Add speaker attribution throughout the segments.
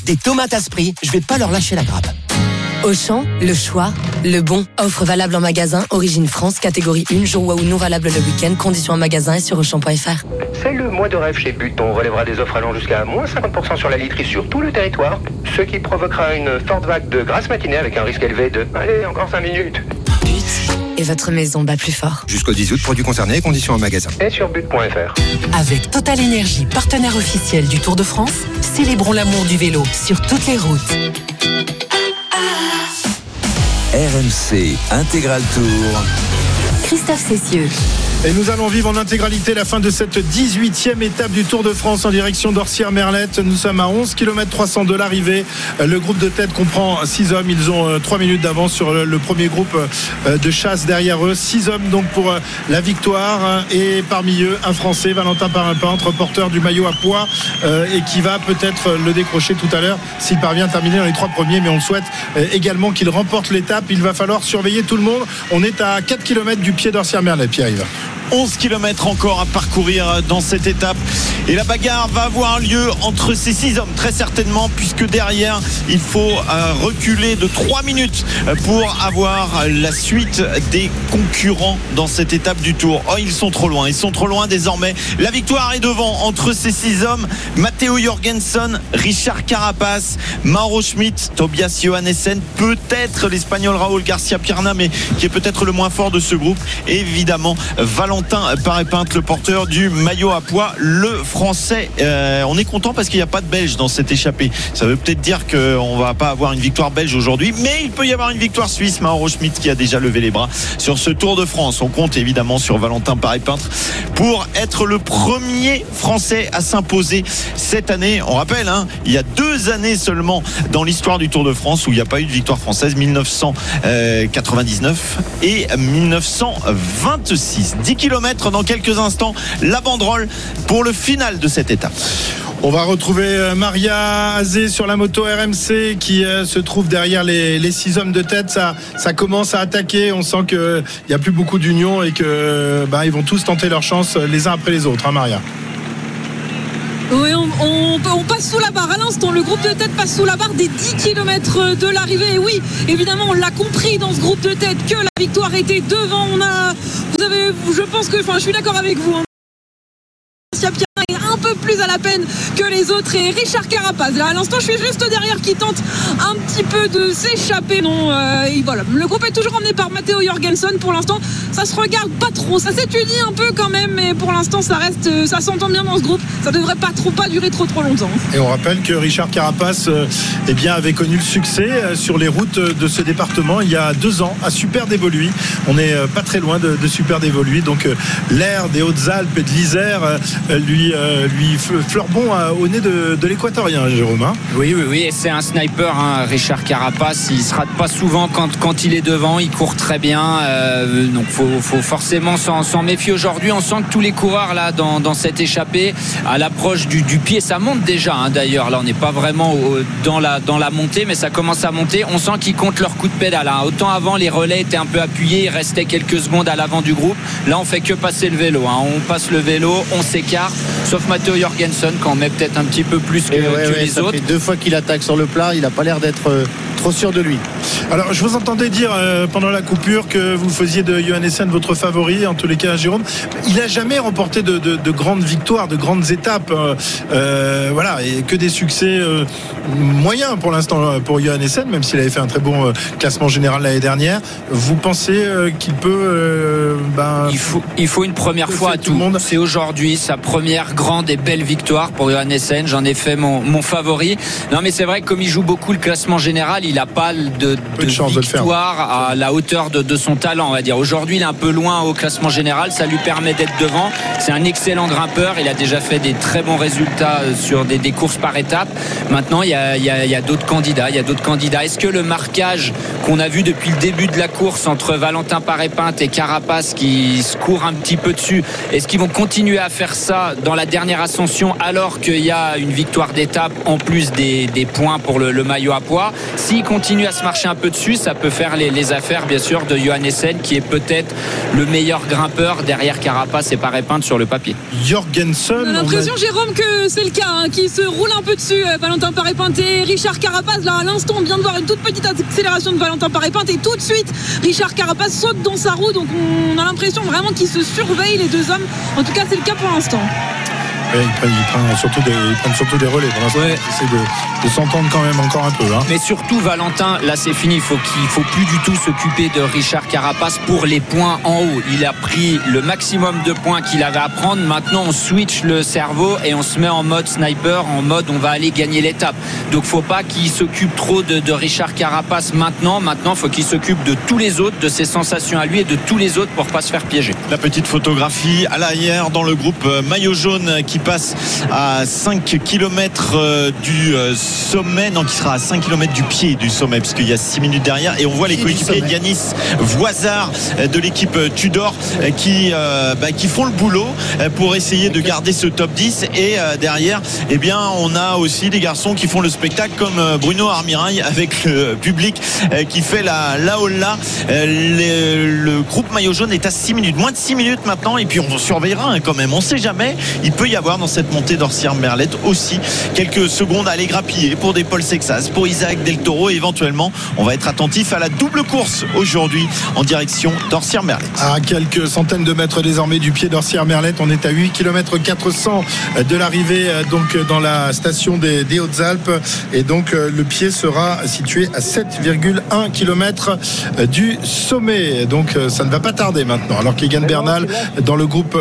Speaker 1: Des tomates Asprix, je vais pas leur lâcher la grappe.
Speaker 2: Auchan, le choix, le bon. Offre valable en magasin, Origine France, catégorie 1, jour ou non valable le week-end, conditions en magasin et sur Auchan.fr.
Speaker 3: C'est le mois de rêve chez But. On relèvera des offres allant jusqu'à moins 50% sur la literie sur tout le territoire, ce qui provoquera une forte vague de grasse matinée avec un risque élevé de... Allez, encore 5 minutes.
Speaker 2: But. Et votre maison bat plus fort.
Speaker 4: Jusqu'au 10 août, produits concernés et conditions en magasin.
Speaker 3: Et sur but.fr.
Speaker 5: Avec Total Énergie, partenaire officiel du Tour de France, célébrons l'amour du vélo sur toutes les routes.
Speaker 6: RMC Intégral Tour.
Speaker 2: Christophe Cessieux.
Speaker 7: Et nous allons vivre en intégralité la fin de cette 18e étape du Tour de France en direction d'Orsières-Merlette. Nous sommes à 11 km 300 de l'arrivée. Le groupe de tête comprend 6 hommes. Ils ont 3 minutes d'avance sur le premier groupe de chasse derrière eux. 6 hommes donc pour la victoire. Et parmi eux, un Français, Valentin Parapintre, porteur du maillot à pois et qui va peut-être le décrocher tout à l'heure s'il parvient à terminer dans les 3 premiers. Mais on le souhaite également qu'il remporte l'étape. Il va falloir surveiller tout le monde. On est à 4 km du pied d'Orsières-Merlette, Pierre-Yves.
Speaker 8: 11 km encore à parcourir dans cette étape et la bagarre va avoir lieu entre ces 6 hommes très certainement, puisque derrière il faut reculer de 3 minutes pour avoir la suite des concurrents dans cette étape du Tour. Oh, ils sont trop loin désormais. La victoire est devant entre ces 6 hommes: Matteo Jorgensen, Richard Carapaz, Mauro Schmid, Tobias Johannessen, peut-être l'Espagnol Raúl García Pierna, mais qui est peut-être le moins fort de ce groupe, et évidemment Valentin Parapintre, le porteur du maillot à pois, le français. On est content parce qu'il n'y a pas de Belge dans cette échappée. Ça veut peut-être dire qu'on va pas avoir une victoire belge aujourd'hui, mais il peut y avoir une victoire suisse. Mauro Schmid qui a déjà levé les bras sur ce Tour de France. On compte évidemment sur Valentin Parapintre pour être le premier français à s'imposer cette année. On rappelle, il y a 2 années seulement dans l'histoire du Tour de France où il n'y a pas eu de victoire française, 1999 et 1926. 10 km dans quelques instants, la banderole pour le final de cette étape.
Speaker 7: On va retrouver Maria Azé sur la moto RMC qui se trouve derrière les 6 hommes de tête. Ça commence à attaquer. On sent qu'il n'y a plus beaucoup d'union et que ils vont tous tenter leur chance les uns après les autres, Maria.
Speaker 9: Oui, on passe sous la barre. À l'instant, le groupe de tête passe sous la barre des 10 km de l'arrivée. Et oui, évidemment, on l'a compris dans ce groupe de tête que la victoire était devant. Je pense que, je suis d'accord avec vous. Pierre est un peu plus à la peine que les autres, et Richard Carapaz là à l'instant, je suis juste derrière, qui tente un petit peu de s'échapper. Et voilà, le groupe est toujours emmené par Matteo Jorgensen. Pour l'instant, ça se regarde pas trop, ça s'étudie un peu quand même, mais pour l'instant ça s'entend bien dans ce groupe. Ça devrait pas durer trop longtemps.
Speaker 7: Et on rappelle que Richard Carapaz avait connu le succès sur les routes de ce département il y a 2 ans à Superdévoluy. On n'est pas très loin de Superdévoluy, donc l'air des Hautes-Alpes et de l'Isère lui fleure bon au nez de l'équatorien, Jérôme.
Speaker 10: Oui, et c'est un sniper, Richard Carapaz. Il se rate pas souvent quand il est devant. Il court très bien, donc faut forcément s'en méfier aujourd'hui. On sent que tous les coureurs là dans cette échappée, à l'approche du pied, ça monte déjà, d'ailleurs là on n'est pas vraiment dans la montée, mais ça commence à monter. On sent qu'ils comptent leur coup de pédale, Autant avant les relais étaient un peu appuyés, il restait quelques secondes à l'avant du groupe. Là on fait que passer le vélo, On passe le vélo, on s'écarte, sauf Matteo Jorgensen quand on met peut-être un petit peu plus que les autres.
Speaker 11: Ça fait 2 fois qu'il attaque sur le plat, il n'a pas l'air d'être trop sûr de lui.
Speaker 7: Alors je vous entendais dire pendant la coupure que vous faisiez de Johannessen votre favori, en tous les cas, Jérôme. Il n'a jamais remporté de grandes victoires, de grandes étapes, et que des succès moyens pour l'instant pour Johannessen, même s'il avait fait un très bon classement général l'année dernière. Vous pensez qu'il peut
Speaker 10: il faut une première fois à tout. C'est aujourd'hui sa première grande et belle victoire pour Johannessen. J'en ai fait mon favori. Non, mais c'est vrai que comme il joue beaucoup le classement général, il n'a pas de victoire à la hauteur de son talent, on va dire. Aujourd'hui, il est un peu loin au classement général. Ça lui permet d'être devant. C'est un excellent grimpeur. Il a déjà fait des très bons résultats sur des courses par étapes. Maintenant, il y a d'autres candidats. Est-ce que le marquage qu'on a vu depuis le début de la course entre Valentin Parapintre et Carapaz qui se courent un petit peu dessus, est-ce qu'ils vont continuer à faire ça dans la dernière ascension alors qu'il y a une victoire d'étape en plus des points pour le maillot à pois? S'ils continuent à se marcher un peu dessus, ça peut faire les affaires bien sûr de Johan Essen, qui est peut-être le meilleur grimpeur derrière Carapace et Paré-Peintre sur le papier.
Speaker 7: Jorgensen,
Speaker 9: on a l'impression, Jérôme, que c'est le cas, qui se roule un peu dessus, Valentin Paré-Peintre et Richard Carapace. Là, à l'instant, on vient de voir une toute petite accélération de Valentin Paré-Peintre et tout de suite, Richard Carapace saute dans sa roue. Donc on a l'impression vraiment qu'ils se surveillent, les deux hommes. En tout cas, c'est le cas pour l'instant.
Speaker 7: Ouais, ils prennent surtout des relais pour l'instant.
Speaker 10: Ouais.
Speaker 7: Ils essaient de s'entendre quand même encore un peu.
Speaker 10: Mais surtout, Valentin, là c'est fini. Il faut plus du tout s'occuper de Richard Carapace pour les points en haut. Il a pris le maximum de points qu'il avait à prendre. Maintenant, on switch le cerveau et on se met en mode sniper, en mode on va aller gagner l'étape. Donc, faut pas qu'il s'occupe trop de Richard Carapace maintenant. Maintenant, faut qu'il s'occupe de tous les autres, de ses sensations à lui et de tous les autres pour pas se faire piéger.
Speaker 8: La petite photographie à l'arrière dans le groupe maillot jaune qui passe à 5 km du sommet, non, qui sera à 5 km du pied du sommet, parce qu'il y a 6 minutes derrière, et on voit les coéquipiers d'Yanis Voisard de l'équipe Tudor qui font le boulot pour essayer de garder ce top 10, et derrière, eh bien, on a aussi des garçons qui font le spectacle comme Bruno Armirail avec le public qui fait la holla. Le groupe maillot jaune est à 6 minutes, moins de 6 minutes maintenant, et puis on surveillera quand même, on sait jamais, il peut y avoir dans cette montée d'Orsières-Merlette aussi quelques secondes à aller grappiller pour des Paul Sexas, pour Isaac Del Toro, et éventuellement on va être attentif à la double course aujourd'hui en direction d'Orsières-Merlette.
Speaker 7: À quelques centaines de mètres désormais du pied d'Orsières-Merlette, on est à 8 km 400 de l'arrivée donc dans la station des Hautes-Alpes, et donc le pied sera situé à 7,1 km du sommet, donc ça ne va pas tarder maintenant, alors qu'Egan Bernal dans le groupe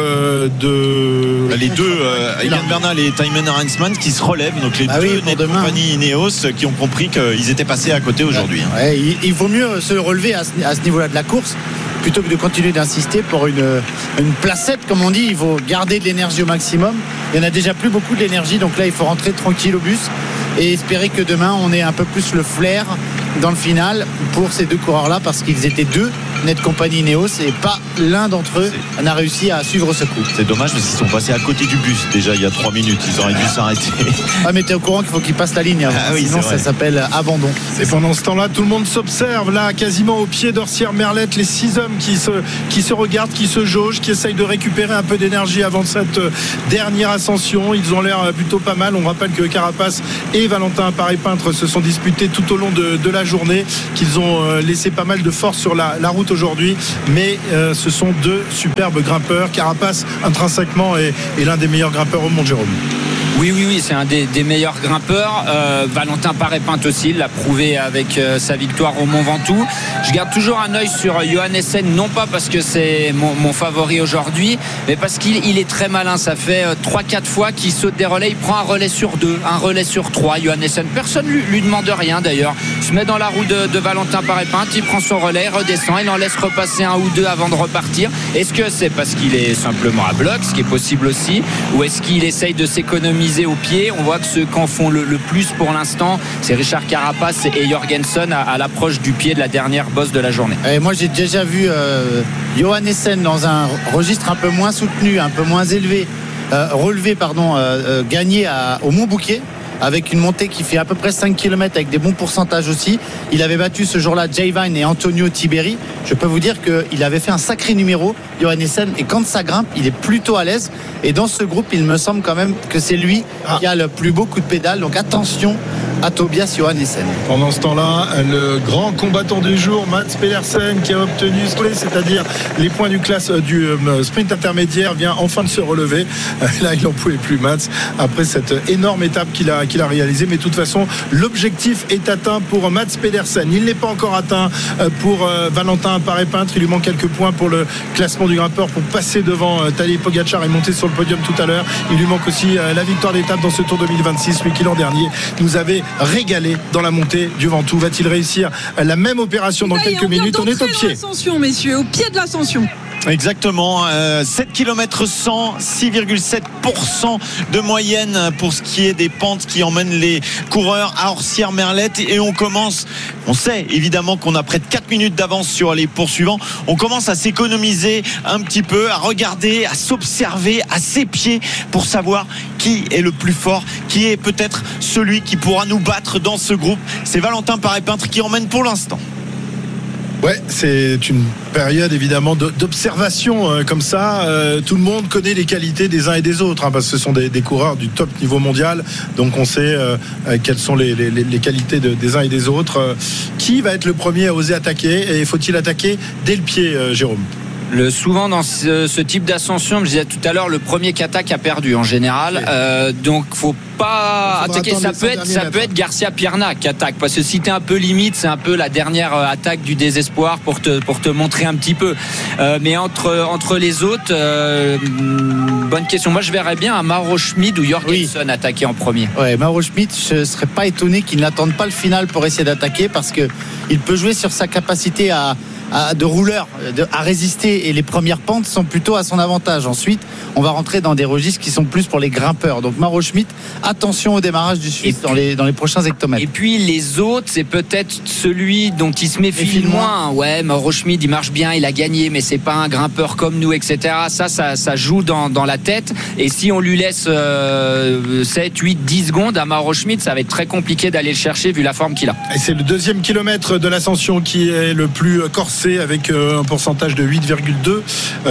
Speaker 7: de
Speaker 8: les deux Egan Bernal et Thymen Arensman qui se relèvent, donc les deux des compagnies Ineos qui ont compris qu'ils étaient passés à côté aujourd'hui.
Speaker 11: Ouais, il vaut mieux se relever à ce niveau-là de la course plutôt que de continuer d'insister pour une placette, comme on dit. Il faut garder de l'énergie au maximum. Il n'y en a déjà plus beaucoup de l'énergie, donc là il faut rentrer tranquille au bus et espérer que demain on ait un peu plus le flair dans le final pour ces deux coureurs-là, parce qu'ils étaient deux net compagnie Ineos et pas l'un d'entre eux n'a réussi à suivre ce coup.
Speaker 8: C'est dommage parce qu'ils sont passés à côté du bus déjà il y a 3 minutes, ils auraient dû s'arrêter.
Speaker 11: Ah, mais t'es au courant qu'il faut qu'ils passent la ligne avant.
Speaker 8: Oui,
Speaker 11: sinon ça s'appelle abandon.
Speaker 7: Et pendant ce temps-là, tout le monde s'observe là, quasiment au pied d'Orsières-Merlette, les 6 hommes qui se regardent, qui se jaugent, qui essayent de récupérer un peu d'énergie avant cette dernière ascension. Ils ont l'air plutôt pas mal. On rappelle que Carapace et Valentin Paré-Peintre se sont disputés tout au long de la journée, qu'ils ont laissé pas mal de force sur la route aujourd'hui, mais ce sont deux superbes grimpeurs. Carapace intrinsèquement est l'un des meilleurs grimpeurs au monde, Jérôme.
Speaker 10: Oui, c'est un des meilleurs grimpeurs. Valentin Paré-Peintre aussi, il l'a prouvé avec sa victoire au Mont Ventoux. Je garde toujours un œil sur Johan Essen, non pas parce que c'est mon favori aujourd'hui, mais parce qu'il est très malin. Ça fait 3-4 fois qu'il saute des relais. Il prend un relais sur 2, un relais sur 3. Johan Essen, personne lui demande rien d'ailleurs. Il se met dans la roue de Valentin Paré-Peintre, il prend son relais, redescend, il en laisse repasser un ou deux avant de repartir. Est-ce que c'est parce qu'il est simplement à bloc, ce qui est possible aussi, ou est-ce qu'il essaye de s'économiser au pied? On voit que ceux qui en font le plus pour l'instant, c'est Richard Carapace et Jorgensen à l'approche du pied de la dernière bosse de la journée.
Speaker 11: Et moi j'ai déjà vu Johan Essen dans un registre un peu moins soutenu, un peu moins élevé, gagner au Mont-Bouquet, avec une montée qui fait à peu près 5 km avec des bons pourcentages aussi. Il avait battu ce jour-là Jay Vine et Antonio Tiberi. Je peux vous dire qu'il avait fait un sacré numéro, Johan Essen, et quand ça grimpe, il est plutôt à l'aise. Et dans ce groupe, il me semble quand même que c'est lui qui a le plus beau coup de pédale. Donc attention à Tobias Johan Essen.
Speaker 7: Pendant ce temps-là, le grand combattant du jour, Mats Pedersen, qui a obtenu c'est-à-dire les points du sprint intermédiaire, vient enfin de se relever. Là, il n'en pouvait plus, Mats, après cette énorme étape qu'il a réalisée. Mais de toute façon, l'objectif est atteint pour Mats Pedersen. Il n'est pas encore atteint pour Valentin Paré-Peintre. Il lui manque quelques points pour le classement du grimpeur pour passer devant Tadej Pogacar et monter sur le podium tout à l'heure. Il lui manque aussi la victoire d'étape dans ce Tour 2026, lui qui l'an dernier nous avait régalé dans la montée du Ventoux. Va-t-il réussir la même opération dans quelques minutes? On est au pied.
Speaker 9: L'ascension, messieurs, au pied de l'ascension.
Speaker 8: Exactement, 7 km 100, 6,7% de moyenne pour ce qui est des pentes qui emmènent les coureurs à Orsières-Merlette. Et on sait évidemment qu'on a près de 4 minutes d'avance sur les poursuivants. On commence à s'économiser un petit peu, à regarder, à s'observer à ses pieds pour savoir qui est le plus fort, qui est peut-être celui qui pourra nous battre dans ce groupe. C'est Valentin Paré-Peintre qui emmène pour l'instant.
Speaker 7: Ouais, c'est une période évidemment d'observation comme ça. Tout le monde connaît les qualités des uns et des autres, parce que ce sont des coureurs du top niveau mondial. Donc on sait quelles sont les qualités des uns et des autres. Qui va être le premier à oser attaquer, et faut-il attaquer dès le pied, Jérôme?
Speaker 10: Souvent dans ce type d'ascension, je disais tout à l'heure, le premier qui attaque a perdu en général. Donc faut pas attaquer. Ça peut être Garcia Pierna qui attaque, parce que si t'es un peu limite, c'est un peu la dernière attaque du désespoir pour te montrer un petit peu. Mais entre les autres, bonne question. Moi je verrais bien un Mauro Schmid ou Jorgensen attaquer en premier.
Speaker 11: Ouais, Mauro Schmid, je serais pas étonné qu'il n'attende pas le final pour essayer d'attaquer, parce que il peut jouer sur sa capacité de rouleur, à résister, et les premières pentes sont plutôt à son avantage. Ensuite, on va rentrer dans des registres qui sont plus pour les grimpeurs. Donc Mauro Schmid, attention au démarrage du Suisse dans les prochains hectomètres.
Speaker 10: Et puis les autres, c'est peut-être celui dont il se méfie le moins. Ouais, Mauro Schmid, il marche bien, il a gagné, mais c'est pas un grimpeur comme nous, etc. Ça joue dans la tête. Et si on lui laisse 7, 8, 10 secondes à Mauro Schmid, ça va être très compliqué d'aller le chercher vu la forme qu'il a.
Speaker 7: Et c'est le deuxième kilomètre de l'ascension qui est le plus corsé, avec un pourcentage de 8,2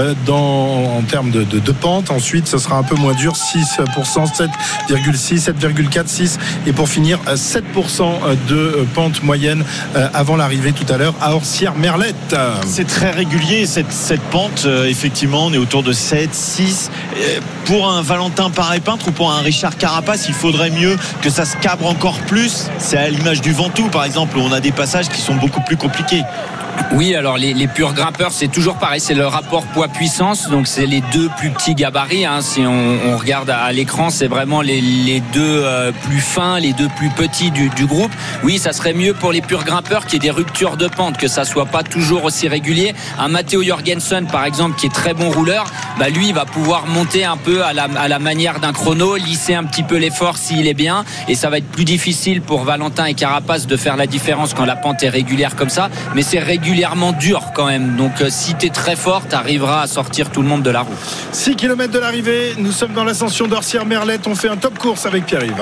Speaker 7: en termes de pente. Ensuite, ce sera un peu moins dur, 6%, 7,6, 7,4, 6, et pour finir 7% de pente moyenne avant l'arrivée tout à l'heure à Orsières-Merlette.
Speaker 8: C'est très régulier cette pente, effectivement, on est autour de 7, 6. Pour un Valentin Paré-Peintre ou pour un Richard Carapace, il faudrait mieux que ça se cabre encore plus. C'est à l'image du Ventoux par exemple, où on a des passages qui sont beaucoup plus compliqués.
Speaker 10: Oui, alors les purs grimpeurs, c'est toujours pareil, c'est le rapport poids-puissance, donc c'est les deux plus petits gabarits, si on regarde à l'écran, c'est vraiment les deux plus fins, les deux plus petits du groupe. Oui, ça serait mieux pour les purs grimpeurs qu'il y ait des ruptures de pente, que ça soit pas toujours aussi régulier. Un Matteo Jorgensen par exemple, qui est très bon rouleur, lui il va pouvoir monter un peu à la manière d'un chrono, lisser un petit peu l'effort s'il est bien, et ça va être plus difficile pour Valentin et Carapace de faire la différence quand la pente est régulière comme ça, mais c'est régulièrement dur quand même, donc si t'es très fort, t'arriveras à sortir tout le monde de la roue.
Speaker 7: 6 km de l'arrivée, nous sommes dans l'ascension d'Orsières-Merlette, on fait un top course avec Pierre-Yves.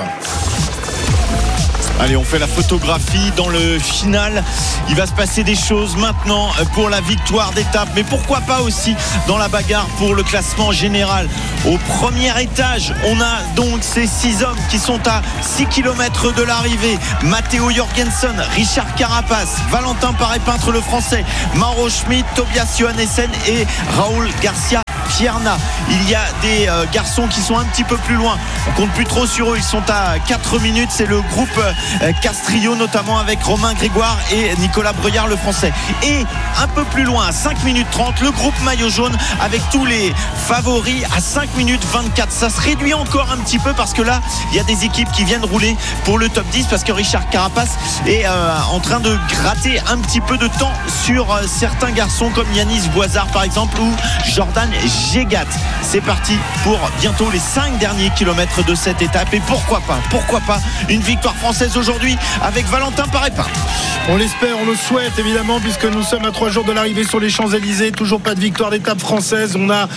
Speaker 8: Allez, on fait la photographie dans le final. Il va se passer des choses maintenant pour la victoire d'étape, mais pourquoi pas aussi dans la bagarre pour le classement général. Au premier étage, on a donc ces 6 hommes qui sont à 6 km de l'arrivée. Matteo Jorgensen, Richard Carapace, Valentin Paré-Peintre le français, Mauro Schmid, Tobias Johannesen et Raúl Garcia Pierna. Il y a des garçons qui sont un petit peu plus loin, on compte plus trop sur eux, ils sont à 4 minutes, c'est le groupe Castrillo notamment, avec Romain Grégoire et Nicolas Breuillard le français. Et un peu plus loin, à 5 minutes 30, le groupe maillot jaune avec tous les favoris à 5 minutes 24. Ça se réduit encore un petit peu parce que là il y a des équipes qui viennent rouler pour le top 10, parce que Richard Carapace est en train de gratter un petit peu de temps sur certains garçons comme Yanis Boisard par exemple, ou Jordan Gégat. C'est parti pour bientôt les 5 derniers kilomètres de cette étape, et pourquoi pas une victoire française aujourd'hui avec Valentin Paré-Peintre.
Speaker 7: On l'espère, on le souhaite évidemment, puisque nous sommes à 3 jours de l'arrivée sur les Champs-Élysées. Toujours pas de victoire d'étape française. On a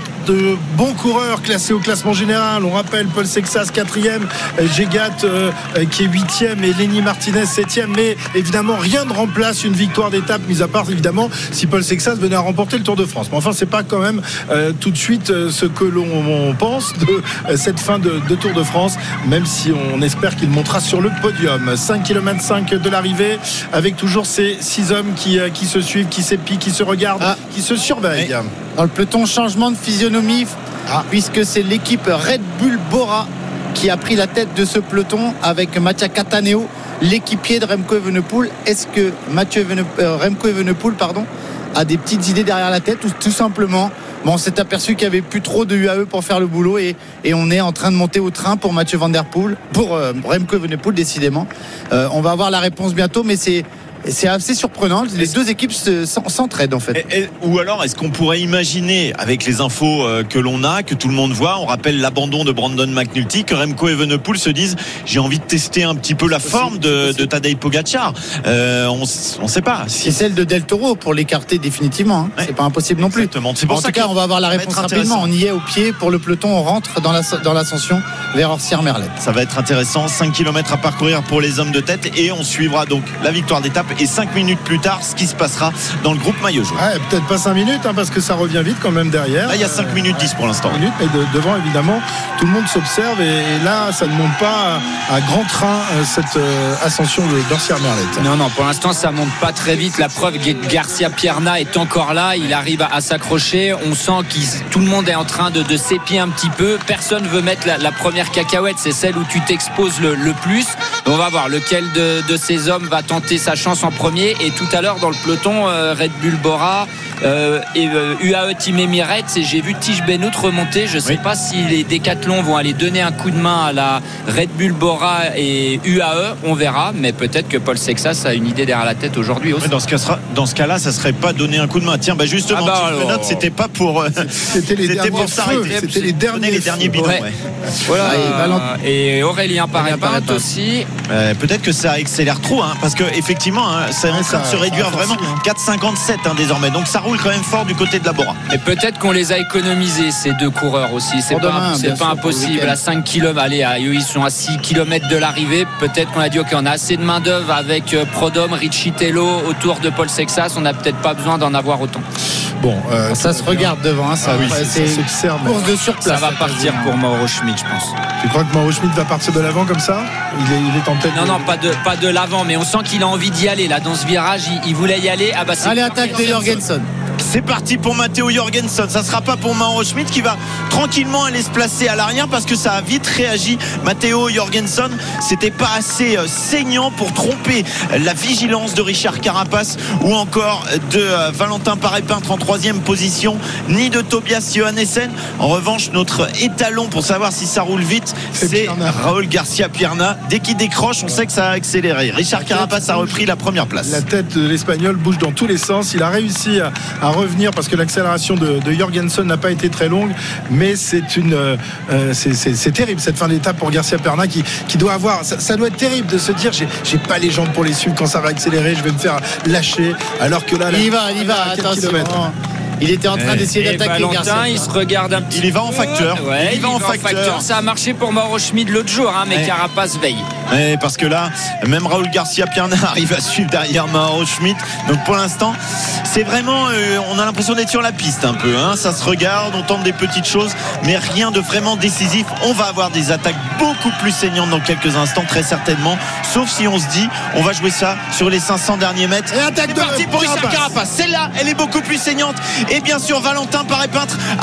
Speaker 7: de bons coureurs classés au classement général. On rappelle Paul Sexas 4e, Gégat qui est 8e et Lenny Martinez 7e. Mais évidemment, rien ne remplace une victoire d'étape, mis à part évidemment si Paul Sexas venait à remporter le Tour de France. Mais enfin, c'est pas quand même tout de suite ce que l'on pense de cette fin de Tour de France, même si on espère qu'il montera sur le podium. 5 km 5 de l'arrivée, avec toujours ces 6 hommes qui se suivent, qui s'épient, qui se regardent, qui se surveillent.
Speaker 11: Dans le peloton, changement de physionomie, puisque c'est l'équipe Red Bull Bora qui a pris la tête de ce peloton avec Mattia Cataneo, l'équipier de Remco Evenepoel. Est-ce que Remco Evenepoel a des petites idées derrière la tête, ou tout simplement on s'est aperçu qu'il n'y avait plus trop de UAE pour faire le boulot, et on est en train de monter au train pour Mathieu Van Der Poel, pour Remco Evenepoel décidément. On va avoir la réponse bientôt, mais c'est assez surprenant. Les deux équipes s'entraident en fait.
Speaker 8: Ou alors est-ce qu'on pourrait imaginer, avec les infos que l'on a, que tout le monde voit, on rappelle l'abandon de Brandon McNulty, que Remco Evenepoel se dise j'ai envie de tester un petit peu la forme de Tadej Pogacar. On ne sait pas.
Speaker 11: C'est celle de Del Toro pour l'écarter définitivement. Ouais. C'est pas impossible non plus.
Speaker 8: Exactement. C'est pour
Speaker 11: en tout cas, on va avoir la réponse rapidement. On y est au pied pour le peloton. On rentre dans l'ascension vers Orsières-Merlette.
Speaker 8: Ça va être intéressant. 5 km à parcourir pour les hommes de tête, et on suivra donc la victoire d'étape et 5 minutes plus tard ce qui se passera dans le groupe maillot jaune.
Speaker 7: Ouais, peut-être pas 5 minutes parce que ça revient vite quand même derrière.
Speaker 8: Là il y a 5 minutes 10 pour l'instant.
Speaker 7: 5 minutes, mais devant évidemment tout le monde s'observe et là ça ne monte pas à grand train cette ascension de d'Orsières-Merlette.
Speaker 10: Non, pour l'instant ça monte pas très vite. La preuve, Garcia Pierna est encore là, il arrive à s'accrocher. On sent que tout le monde est en train de s'épier un petit peu. Personne veut mettre la première cacahuète, c'est celle où tu t'exposes le plus. On va voir lequel de ces hommes va tenter sa chance en premier. Et tout à l'heure dans le peloton, Red Bull Bora et UAE Team Emirates, et j'ai vu Tige Benoît remonter. Je sais pas si les Décathlon vont aller donner un coup de main à la Red Bull Bora et UAE, on verra, mais peut-être que Paul Sexas a une idée derrière la tête aujourd'hui aussi.
Speaker 8: Dans ce cas-là, ça serait pas donner un coup de main. Tiens, justement, Tige Benoît, c'était pas pour
Speaker 7: c'était pour s'arrêter. C'était les derniers bidons.
Speaker 10: Ouais. Voilà, et Aurélien Paré-Pinte aussi.
Speaker 8: Peut-être que ça accélère trop, parce que effectivement, c'est en train de se réduire vraiment. 4,57 désormais. Donc ça roule quand même fort du côté de la Bora.
Speaker 10: Et peut-être qu'on les a économisés, ces deux coureurs aussi. C'est pas impossible. À 5 km, allez, ils sont à 6 km de l'arrivée. Peut-être qu'on a dit ok, on a assez de main d'œuvre avec Prodhomme, Riccitello autour de Paul Sexas. On n'a peut-être pas besoin d'en avoir autant.
Speaker 11: Bon, ça se regarde devant.
Speaker 7: C'est
Speaker 11: course de surplace.
Speaker 10: Ça va partir pour Mauro Schmid, je pense.
Speaker 7: Tu crois que Mauro Schmid va partir de l'avant comme ça? Il est en tête.
Speaker 10: Non, pas de l'avant, mais on sent qu'il a envie d'y aller. Là, dans ce virage, il voulait y aller.
Speaker 11: Allez, attaque de Jorgensen.
Speaker 8: C'est parti pour Matteo Jorgensen. Ça ne sera pas pour Mauro Schmid qui va tranquillement aller se placer à l'arrière parce que ça a vite réagi. Matteo Jorgensen, c'était pas assez saignant pour tromper la vigilance de Richard Carapace ou encore de Valentin Paré-Pinte en 3e position, ni de Tobias Johannessen. En revanche, notre étalon pour savoir si ça roule vite, c'est Raúl Garcia Pierna. Dès qu'il décroche, on sait que ça a accéléré. Richard Carapace a repris la première place.
Speaker 7: La tête de l'Espagnol bouge dans tous les sens. Il a réussi à revenir parce que l'accélération de Jorgensen n'a pas été très longue, mais c'est terrible cette fin d'étape pour Garcia Pierna qui doit avoir, ça doit être terrible de se dire j'ai pas les jambes pour les suivre quand ça va accélérer, je vais me faire lâcher, alors que là
Speaker 11: il va attention. Il était en train d'essayer d'attaquer
Speaker 10: Valentin, il se regarde un petit peu.
Speaker 8: Il va en facteur.
Speaker 10: Il va en facteur. Ça a marché pour Mauro Schmid l'autre jour, mais Carapace veille.
Speaker 8: Parce que là, même Raúl Garcia Pierna arrive à suivre derrière Mauro Schmid. Donc pour l'instant, c'est vraiment, on a l'impression d'être sur la piste un peu. Ça se regarde, on tente des petites choses, mais rien de vraiment décisif. On va avoir des attaques beaucoup plus saignantes dans quelques instants, très certainement. Sauf si on se dit, on va jouer ça sur les 500 derniers mètres.
Speaker 7: Et attaque
Speaker 8: c'est parti pour Richard Carapace. Celle-là, elle est beaucoup plus saignante. Et bien sûr, Valentin Paré-Pinte